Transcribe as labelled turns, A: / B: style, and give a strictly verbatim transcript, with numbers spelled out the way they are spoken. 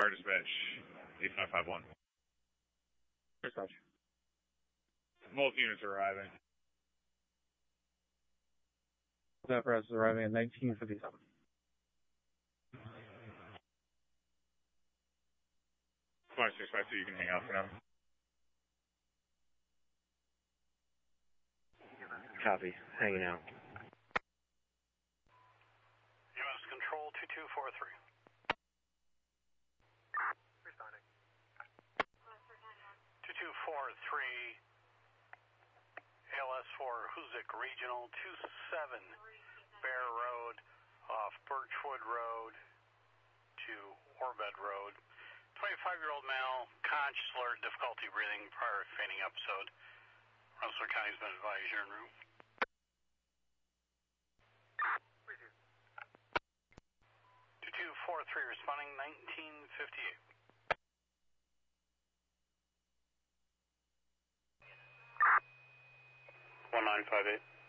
A: Fire dispatch, eight five five one.
B: Dispatch.
A: Multi units arriving.
B: That press is arriving at nineteen fifty-seven.
A: five six five two, you can hang out for now.
C: Copy. Hanging out.
D: U S Control two two four three.
E: Responding.
D: two two four three, A L S four, Hoosick Regional, two seven, Bear Road, off Birchwood Road to Orbed Road. twenty-five-year-old male, conscious, alert, difficulty breathing, prior fainting episode. Rensselaer County's been advised you're en route. two two four three responding, nineteen fifty-eight. one nine five eight.